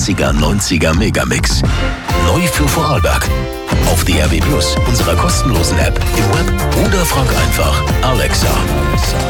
80er, 90er Megamix. Neu für Vorarlberg. Auf DRB Plus, unserer kostenlosen App, im Web oder frag einfach Alexa.